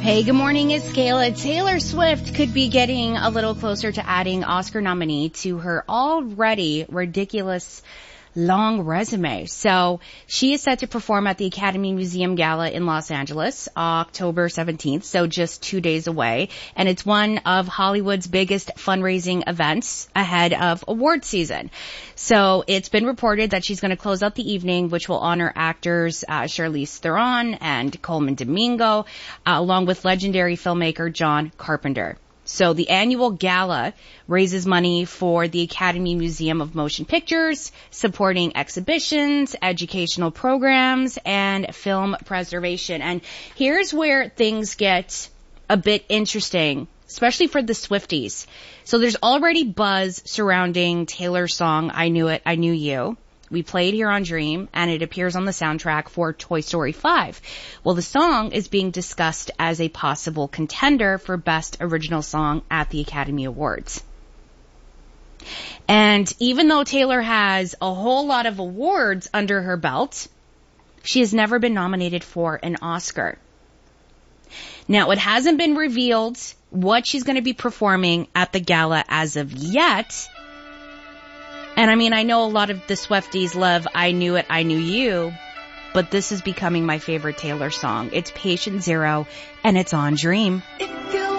Hey, good morning, it's Kayla. Taylor Swift could be getting a little closer to adding Oscar nominee to her already ridiculous long resume. So she is set to perform at the Academy Museum Gala in Los Angeles, October 17th, so just 2 days away. And it's one of Hollywood's biggest fundraising events ahead of award season. So it's been reported that she's going to close out the evening, which will honor actors Charlize Theron and Coleman Domingo, along with legendary filmmaker John Carpenter. So the annual gala raises money for the Academy Museum of Motion Pictures, supporting exhibitions, educational programs, and film preservation. And here's where things get a bit interesting, especially for the Swifties. So there's already buzz surrounding Taylor's song, I Knew It, I Knew You. We played here on Dream, and it appears on the soundtrack for Toy Story 5. Well, the song is being discussed as a possible contender for Best Original Song at the Academy Awards. And even though Taylor has a whole lot of awards under her belt, she has never been nominated for an Oscar. Now, it hasn't been revealed what she's going to be performing at the gala as of yet. And I mean, I know a lot of the Swifties love I Knew It, I Knew You, but this is becoming my favorite Taylor song. It's Patient Zero, and it's on Dream. If you